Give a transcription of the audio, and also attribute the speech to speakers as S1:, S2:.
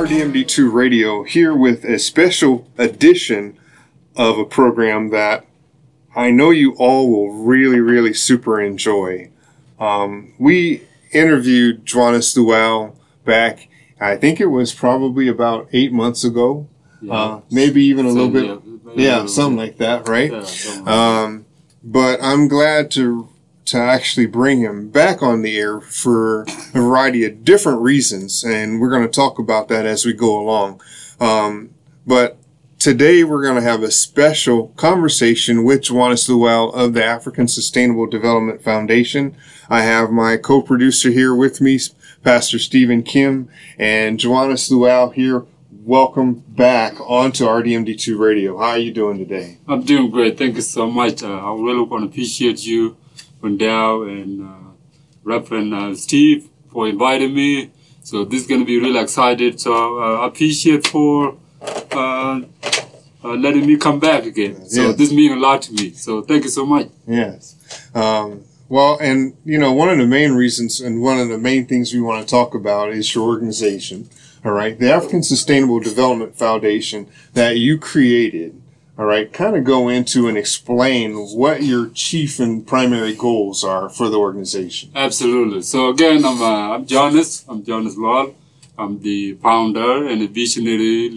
S1: RDMD2 Radio here with a special edition of a program that I know you all will really super enjoy. We interviewed Johannes Dual back, I think it was probably about 8 months ago, maybe even a little bit, something like that, right? But I'm glad to actually bring him back on the air for a variety of different reasons, and we're going to talk about that as we go along. But today we're going to have a special conversation with Johannes Dual of the African Sustainable Development Foundation. I have my co-producer here with me, Pastor Stephen Kim, and Johannes Dual here. Welcome back onto RDMD2 Radio. How are you doing today?
S2: I'm doing great. Thank you so much. I really want to appreciate you, Wendell, and Reverend Steve, for inviting me. So this is going to be really excited. So I appreciate for letting me come back again. So this means a lot to me. So thank you so much.
S1: Yes. Well, and you know, one of the main reasons and one of the main things we want to talk about is your organization. All right, the African Sustainable Development Foundation that you created. All right, kind of go into and explain what your chief and primary goals are for the organization.
S2: Absolutely. So again, I'm Johannes. I'm Johannes Dual. I'm the founder and the visionary